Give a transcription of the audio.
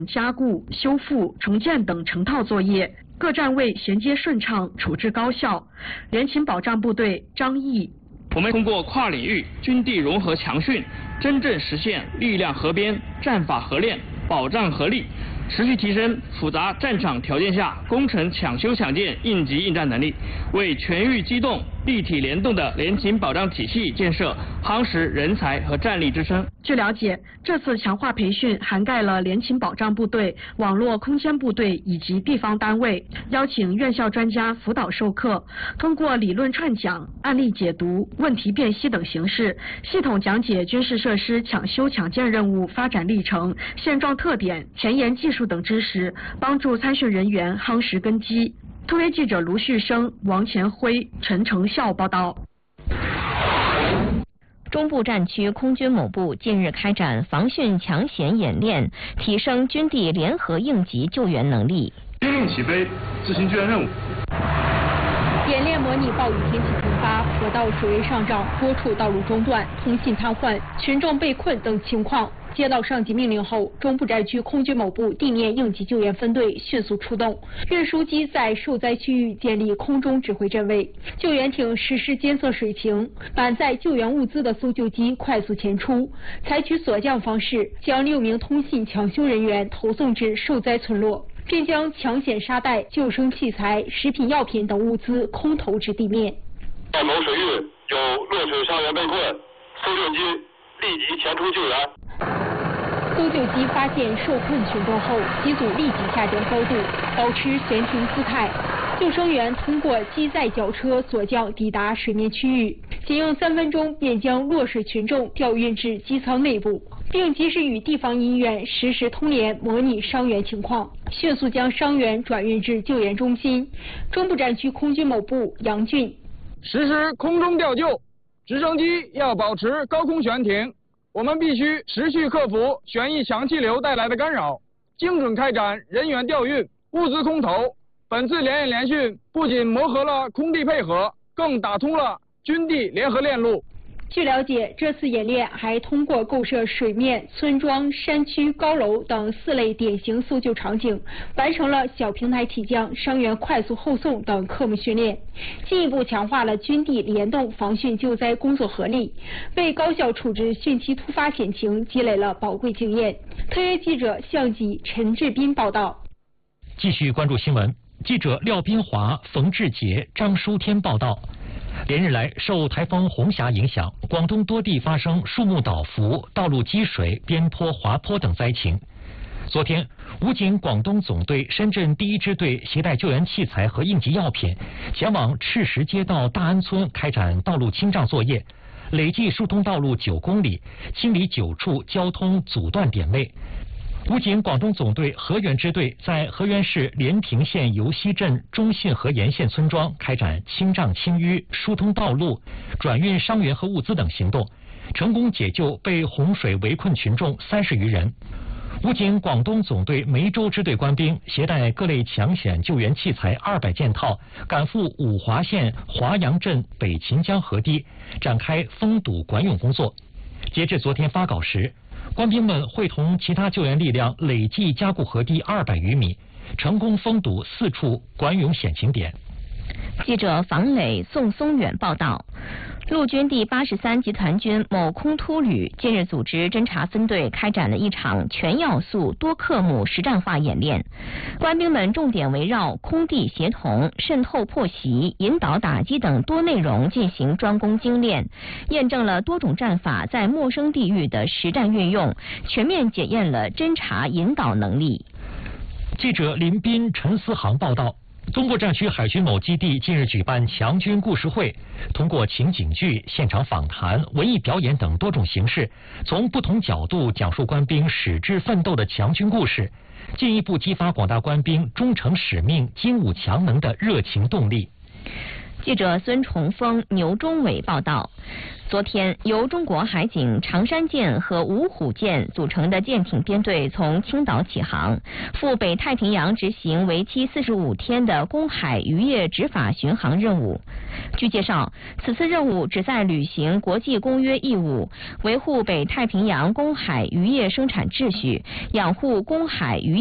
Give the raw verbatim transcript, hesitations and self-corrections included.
加固、修复、重建等成套作业，各站位衔接顺畅，处置高效。联勤保障部队张毅。 我们通过跨领域军地融合强训，真正实现力量合编、战法合练、保障合力，持续提升复杂战场条件下工程抢修抢建应急应战能力，为全域机动、立体联动的联勤保障体系建设夯实人才和战力支撑。 据了解，这次强化培训涵盖了联勤保障部队、网络空间部队以及地方单位，邀请院校专家辅导授课，通过理论串讲、案例解读、问题辨析等形式，系统讲解军事设施抢修抢建任务发展历程、现状特点、前沿技术等知识，帮助参训人员夯实根基。特约记者卢旭生、王前辉、陈成孝报道。 中部战区空军某部近日开展防汛抢险演练，提升军地联合应急救援能力。 兵令起飞，执行救援任务。 演练模拟暴雨天气频发、河道水位上涨、多处道路中断、通信瘫痪、群众被困等情况。接到上级命令后，中部战区空军某部地面应急救援分队迅速出动，运输机在受灾区域建立空中指挥阵位，救援艇实施监测水情，满载救援物资的搜救机快速前出，采取锁降方式将六名通信抢修人员投送至受灾村落，并将抢险沙袋、救生器材、食品药品等物资空投至地面。 在某水域有落水伤员被困，搜救机立即前出救援。 搜救机发现受困群众后，机组立即下降高度，保持悬停姿态。救生员通过机载绞车锁降抵达水面区域，仅用三分钟便将落水群众调运至机舱内部，并及时与地方医院实时通联，模拟伤员情况，迅速将伤员转运至救援中心。中部战区空军某部杨俊。 实施空中吊救，直升机要保持高空悬停。我们必须持续克服旋翼强气流带来的干扰，精准开展人员调运、物资空投。本次联演联训不仅磨合了空地配合，更打通了军地联合链路。 据了解，这次演练还通过构设水面、村庄、山区、高楼等四类典型搜救场景，完成了小平台起降、伤员快速后送等科目训练，进一步强化了军地联动防汛救灾工作合力，为高效处置汛期突发险情积累了宝贵经验。特约记者向吉、陈志斌报道。 继续关注新闻，记者廖斌华、冯志杰、张书天报道。连日来，受台风红霞影响，广东多地发生树木倒伏、道路积水、边坡滑坡等灾情。昨天，武警广东总队深圳第一支队携带救援器材和应急药品，前往赤石街道大安村开展道路清障作业，累计疏通道路九公里，清理九处交通阻断点位。武警广东总队河源支队在河源市连平县油溪镇中信河沿线村庄开展清障清淤、疏通道路、转运伤员和物资等行动，成功解救被洪水围困群众三十余人。武警广东总队梅州支队官兵携带各类抢险救援器材二百件套，赶赴五华县华阳镇北秦江河堤，展开封堵管涌工作。截至昨天发稿时，官兵们会同其他救援力量累计加固河堤二百余米，成功封堵四处管涌险情点。 记者房磊、宋松远报道。陆军第八十三集团军某空突旅近日组织侦察分队开展了一场全要素多科目实战化演练，官兵们重点围绕空地协同、渗透破袭、引导打击等多内容进行专攻精练，验证了多种战法在陌生地域的实战运用，全面检验了侦察引导能力。 记者林斌、陈思航报道。东部战区海军某基地近日举办强军故事会，通过情景剧、现场访谈、文艺表演等多种形式，从不同角度讲述官兵矢志奋斗的强军故事，进一步激发广大官兵忠诚使命、精武强能的热情动力。 记者孙崇峰、牛忠伟报道。昨天，由中国海警长山舰和五虎舰组成的舰艇编队从青岛起航，赴北太平洋执行为期四十五天的公海渔业执法巡航任务。据介绍，此次任务旨在履行国际公约义务，维护北太平洋公海渔业生产秩序，养护公海渔